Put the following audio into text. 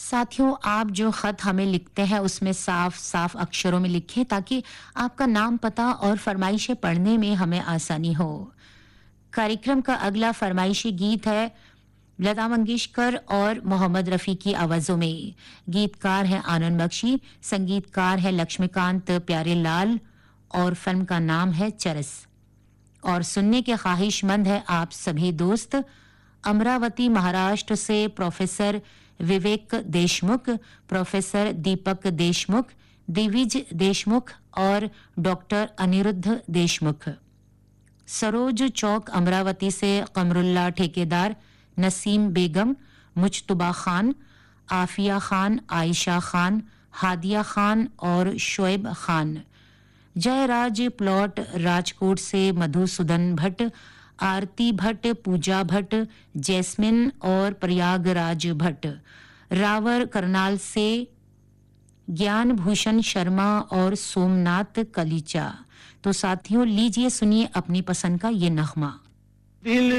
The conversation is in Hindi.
साथियों, आप जो खत हमें लिखते हैं उसमें साफ साफ अक्षरों में लिखें ताकि आपका नाम, पता और फरमाइशें पढ़ने में हमें आसानी हो। कार्यक्रम का अगला फरमाइशी गीत है लता मंगेशकर और मोहम्मद रफी की आवाजों में। गीतकार है आनंद बख्शी, संगीतकार है लक्ष्मीकांत प्यारेलाल और फिल्म का नाम है चरस। और सुनने के ख्वाहिशमंद है आप सभी दोस्त। अमरावती महाराष्ट्र से प्रोफेसर विवेक देशमुख, प्रोफेसर दीपक देशमुख, दिविज देशमुख और डॉक्टर अनिरुद्ध देशमुख। सरोज चौक अमरावती से कमरुल्ला ठेकेदार, नसीम बेगम, मुजतबा खान, आफिया खान, आयशा खान, हादिया खान और शोएब खान। जयराज प्लॉट राजकोट से मधुसूदन भट्ट, आरती भट्ट, पूजा भट्ट, जैस्मिन और प्रयागराज भट्ट। रावर करनाल से ज्ञान भूषण शर्मा और सोमनाथ कलीचा। तो साथियों, लीजिए सुनिए अपनी पसंद का ये नगमा। दिल